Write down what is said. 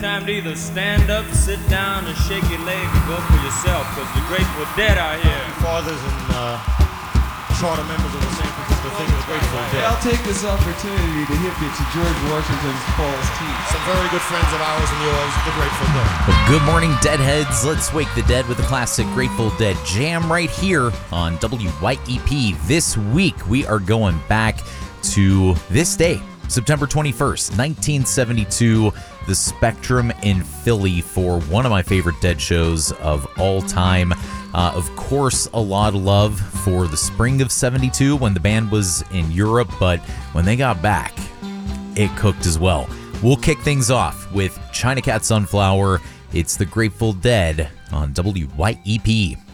time to either stand up, sit down, and shake your leg and go for yourself, because the Grateful Dead out here. Fathers and charter members of the San Francisco thing of the Grateful Dead. I'll take this opportunity to hip you to George Washington's False Teeth. Some very good friends of ours and yours, the Grateful Dead. Well, good morning, Deadheads. Let's wake the dead with the classic Grateful Dead jam right here on WYEP. This week, we are going back to this day, September 21st, 1972, the Spectrum in Philly for one of my favorite Dead shows of all time. Of course, a lot of love for the spring of 72 when the band was in Europe, but when they got back, it cooked as well. We'll kick things off with China Cat Sunflower. It's the Grateful Dead on WYEP.